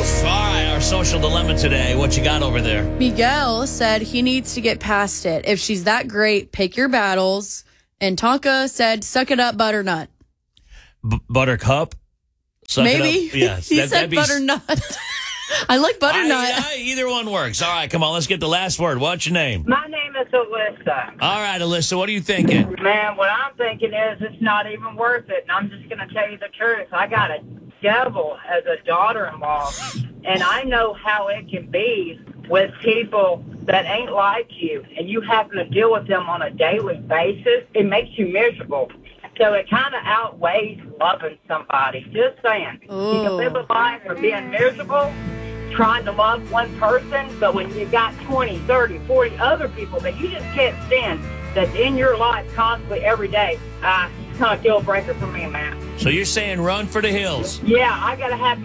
Oof. All right, our social dilemma today. What you got over there? Miguel said he needs to get past it. If she's that great, pick your battles. And Tonka said, suck it up, butternut. Buttercup? Suck Maybe. It up? Yes. He said butternut. I like butternut. Either one works. All right, come on. Let's get the last word. What's your name? My name is Alyssa. All right, Alyssa. What are you thinking? Man, what I'm thinking is it's not even worth it. And I'm just going to tell you the truth. I got a devil as a daughter-in-law. And I know how it can be with people that ain't like you. And you having to deal with them on a daily basis. It makes you miserable. So it kind of outweighs loving somebody. Just saying. Ooh. You can live a life of being miserable, trying to love one person, but when you got 20, 30, 40 other people that you just can't stand that's in your life constantly every day, it's kind of deal breaker for me, man. So you're saying run for the hills? Yeah, I got to have